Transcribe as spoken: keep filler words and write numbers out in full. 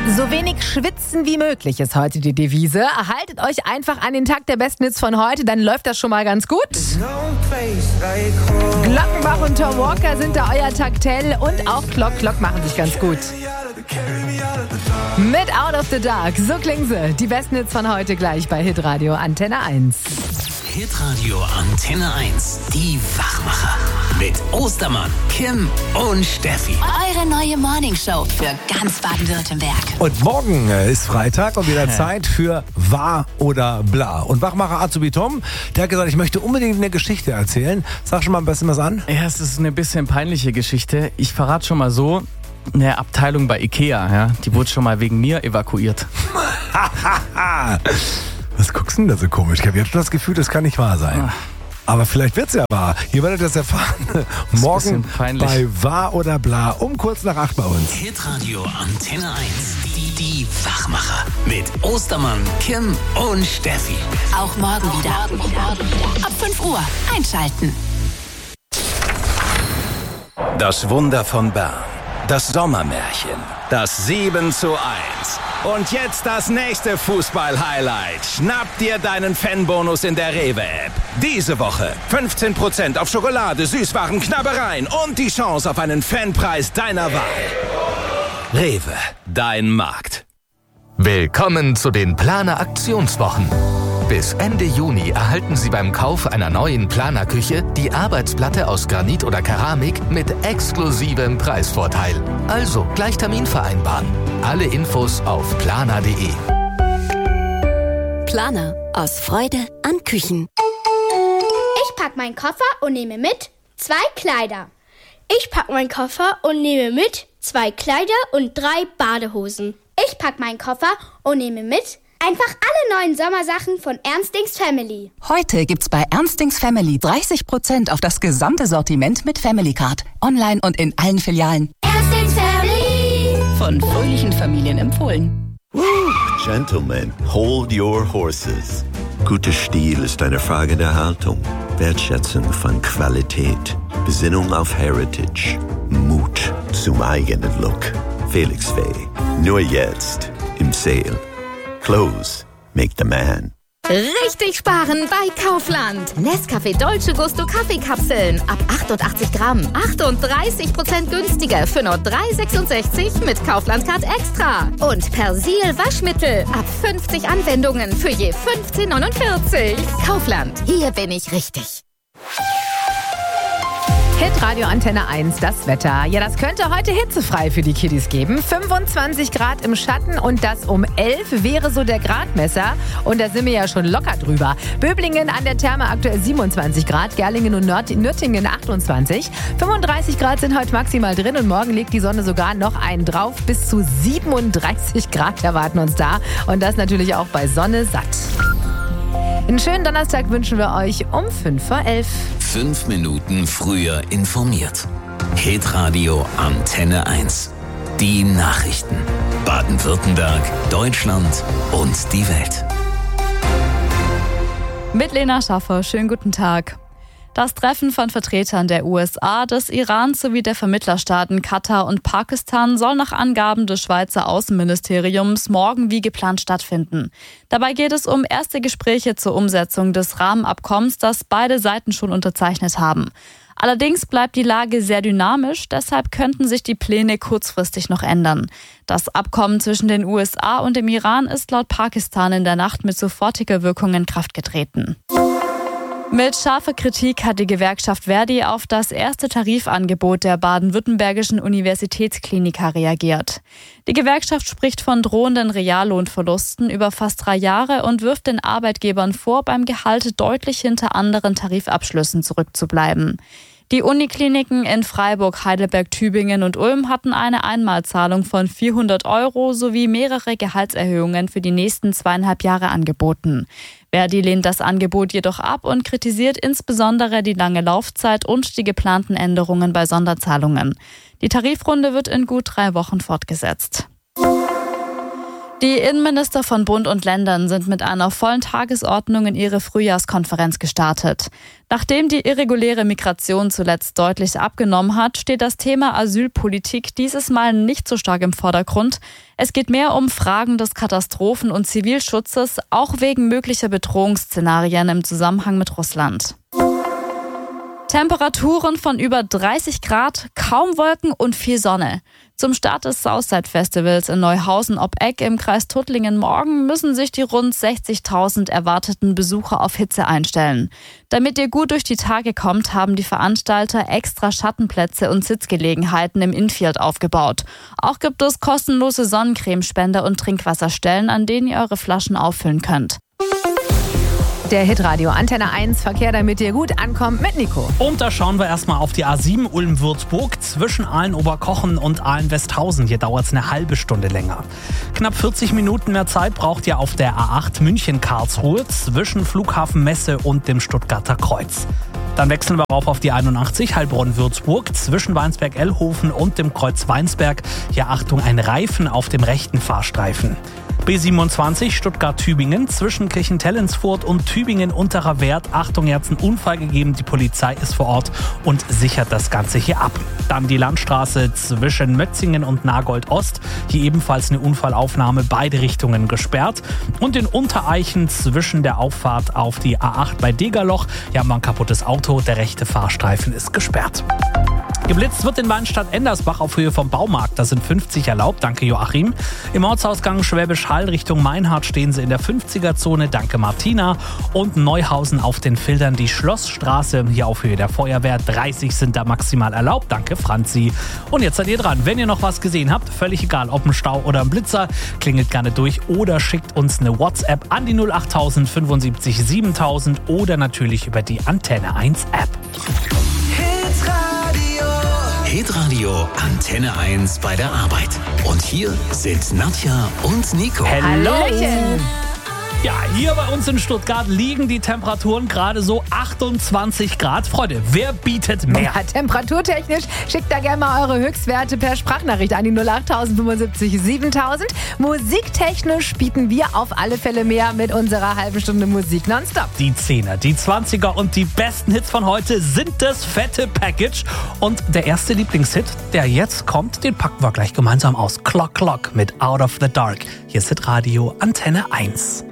So wenig schwitzen wie möglich ist heute die Devise. Haltet euch einfach an den Takt der besten Hits von heute, dann läuft das schon mal ganz gut. Glockenbach und Tom Walker sind da euer Taktel und auch Clock Clock machen sich ganz gut. Mit Out of the Dark, so klingen sie. Die besten Hits von heute gleich bei Hitradio Antenne eins. Hitradio Antenne eins, die Wachmacher. Mit Ostermann, Kim und Steffi. Eure neue Morningshow für ganz Baden-Württemberg. Und morgen ist Freitag und wieder Zeit für Wahr oder Bla. Und Wachmacher Azubi Tom, der hat gesagt, ich möchte unbedingt eine Geschichte erzählen. Sag schon mal ein bisschen was an. Ja, es ist eine bisschen peinliche Geschichte. Ich verrate schon mal so, eine Abteilung bei Ikea, ja, die wurde schon mal wegen mir evakuiert. Was guckst du denn da so komisch? Ich habe jetzt schon das Gefühl, das kann nicht wahr sein. Aber vielleicht wird's ja wahr. Ihr werdet das erfahren. Morgen bei Wahr oder Bla um kurz nach acht bei uns. Hitradio Antenne eins. Die, die Wachmacher. Mit Ostermann, Kim und Steffi. Auch morgen wieder. Ab fünf Uhr einschalten. Das Wunder von Bern. Das Sommermärchen. Das sieben zu eins. Und jetzt das nächste Fußball-Highlight. Schnapp dir deinen Fanbonus in der Rewe-App. Diese Woche fünfzehn Prozent auf Schokolade, Süßwaren, Knabbereien und die Chance auf einen Fanpreis deiner Wahl. Rewe, dein Markt. Willkommen zu den Planer Aktionswochen. Bis Ende Juni erhalten Sie beim Kauf einer neuen Planerküche die Arbeitsplatte aus Granit oder Keramik mit exklusivem Preisvorteil. Also gleich Termin vereinbaren. Alle Infos auf planer punkt de. Planer. Aus Freude an Küchen. Ich pack meinen Koffer und nehme mit zwei Kleider. Ich pack meinen Koffer und nehme mit zwei Kleider und drei Badehosen. Ich pack meinen Koffer und nehme mit einfach alle neuen Sommersachen von Ernstings Family. Heute gibt's bei Ernstings Family dreißig Prozent auf das gesamte Sortiment mit Family Card. Online und in allen Filialen. Ernstings Family. Von fröhlichen Familien empfohlen. Gentlemen, hold your horses. Guter Stil ist eine Frage der Haltung, Wertschätzung von Qualität, Besinnung auf Heritage, Mut zum eigenen Look. Felix Faye, nur jetzt im Sale. Clothes make the man. Richtig sparen bei Kaufland. Nescafé Dolce Gusto Kaffeekapseln ab achtundachtzig Gramm. achtunddreißig Prozent günstiger für nur drei Euro sechsundsechzig mit Kaufland Card Extra. Und Persil Waschmittel ab fünfzig Anwendungen für je fünfzehn Euro neunundvierzig. Kaufland, hier bin ich richtig. Hitradio Antenne eins, das Wetter. Ja, das könnte heute hitzefrei für die Kiddies geben. fünfundzwanzig Grad im Schatten und das um elf wäre so der Gradmesser. Und da sind wir ja schon locker drüber. Böblingen an der Therme aktuell siebenundzwanzig Grad, Gerlingen und Nord- Nürtingen achtundzwanzig. fünfunddreißig Grad sind heute maximal drin und morgen legt die Sonne sogar noch einen drauf. Bis zu siebenunddreißig Grad erwarten uns da. Und das natürlich auch bei Sonne satt. Einen schönen Donnerstag wünschen wir euch um fünf vor elf. Fünf Minuten früher informiert. Hitradio Antenne eins. Die Nachrichten. Baden-Württemberg, Deutschland und die Welt. Mit Lena Schaffer, schönen guten Tag. Das Treffen von Vertretern der U S A, des Irans sowie der Vermittlerstaaten Katar und Pakistan soll nach Angaben des Schweizer Außenministeriums morgen wie geplant stattfinden. Dabei geht es um erste Gespräche zur Umsetzung des Rahmenabkommens, das beide Seiten schon unterzeichnet haben. Allerdings bleibt die Lage sehr dynamisch, deshalb könnten sich die Pläne kurzfristig noch ändern. Das Abkommen zwischen den U S A und dem Iran ist laut Pakistan in der Nacht mit sofortiger Wirkung in Kraft getreten. Mit scharfer Kritik hat die Gewerkschaft Verdi auf das erste Tarifangebot der baden-württembergischen Universitätskliniker reagiert. Die Gewerkschaft spricht von drohenden Reallohnverlusten über fast drei Jahre und wirft den Arbeitgebern vor, beim Gehalt deutlich hinter anderen Tarifabschlüssen zurückzubleiben. Die Unikliniken in Freiburg, Heidelberg, Tübingen und Ulm hatten eine Einmalzahlung von vierhundert Euro sowie mehrere Gehaltserhöhungen für die nächsten zweieinhalb Jahre angeboten. Verdi lehnt das Angebot jedoch ab und kritisiert insbesondere die lange Laufzeit und die geplanten Änderungen bei Sonderzahlungen. Die Tarifrunde wird in gut drei Wochen fortgesetzt. Die Innenminister von Bund und Ländern sind mit einer vollen Tagesordnung in ihre Frühjahrskonferenz gestartet. Nachdem die irreguläre Migration zuletzt deutlich abgenommen hat, steht das Thema Asylpolitik dieses Mal nicht so stark im Vordergrund. Es geht mehr um Fragen des Katastrophen- und Zivilschutzes, auch wegen möglicher Bedrohungsszenarien im Zusammenhang mit Russland. Temperaturen von über dreißig Grad, kaum Wolken und viel Sonne. Zum Start des Southside Festivals in Neuhausen ob Eck im Kreis Tuttlingen morgen müssen sich die rund sechzigtausend erwarteten Besucher auf Hitze einstellen. Damit ihr gut durch die Tage kommt, haben die Veranstalter extra Schattenplätze und Sitzgelegenheiten im Infield aufgebaut. Auch gibt es kostenlose Sonnencremespender und Trinkwasserstellen, an denen ihr eure Flaschen auffüllen könnt. Der Hitradio Antenne eins Verkehr, damit ihr gut ankommt mit Nico. Und da schauen wir erstmal auf die A sieben Ulm-Würzburg zwischen Aalen-Oberkochen und Aalen-Westhausen. Hier dauert es eine halbe Stunde länger. Knapp vierzig Minuten mehr Zeit braucht ihr auf der A acht München-Karlsruhe zwischen Flughafen Messe und dem Stuttgarter Kreuz. Dann wechseln wir rauf auf die einundachtzig Heilbronn-Würzburg zwischen Weinsberg-Ellhofen und dem Kreuz Weinsberg. Hier Achtung, ein Reifen auf dem rechten Fahrstreifen. B siebenundzwanzig Stuttgart-Tübingen zwischen Kirchentellensfurt und Tübingen-Unterer Wert. Achtung, jetzt ein Unfall gegeben. Die Polizei ist vor Ort und sichert das Ganze hier ab. Dann die Landstraße zwischen Mötzingen und Nagold-Ost. Hier ebenfalls eine Unfallaufnahme, beide Richtungen gesperrt. Und in Untereichen zwischen der Auffahrt auf die A acht bei Degerloch. Hier haben wir ein kaputtes Auto. Der rechte Fahrstreifen ist gesperrt. Geblitzt wird in Weinstadt-Endersbach auf Höhe vom Baumarkt. Da sind fünfzig erlaubt. Danke, Joachim. Im Ortsausgang Schwäbisch Hall Richtung Meinhardt stehen sie in der fünfziger-Zone. Danke, Martina. Und Neuhausen auf den Filtern die Schlossstraße. Hier auf Höhe der Feuerwehr. dreißig sind da maximal erlaubt. Danke, Franzi. Und jetzt seid ihr dran. Wenn ihr noch was gesehen habt, völlig egal, ob ein Stau oder ein Blitzer, klingelt gerne durch oder schickt uns eine WhatsApp an die null achttausend fünfundsiebzig siebentausend oder natürlich über die Antenne eins App. Hitradio Antenne eins bei der Arbeit. Und hier sind Nadja und Nico. Hallöchen. Ja, hier bei uns in Stuttgart liegen die Temperaturen gerade so achtundzwanzig Grad. Freunde, wer bietet mehr? Ja, temperaturtechnisch schickt da gerne mal eure Höchstwerte per Sprachnachricht an die null achttausend fünfundsiebzig siebentausend. Musiktechnisch bieten wir auf alle Fälle mehr mit unserer halben Stunde Musik nonstop. Die Zehner, die Zwanziger und die besten Hits von heute sind das fette Package. Und der erste Lieblingshit, der jetzt kommt, den packen wir gleich gemeinsam aus. Clock Clock mit Out of the Dark. Hier ist Hitradio Antenne eins.